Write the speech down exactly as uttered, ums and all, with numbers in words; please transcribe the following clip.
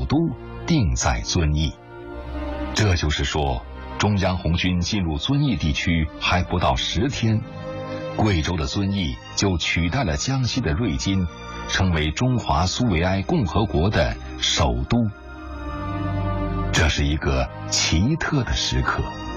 都定在遵义。这就是说，中央红军进入遵义地区还不到十天，贵州的遵义就取代了江西的瑞金，成为中华苏维埃共和国的首都。这是一个奇特的时刻。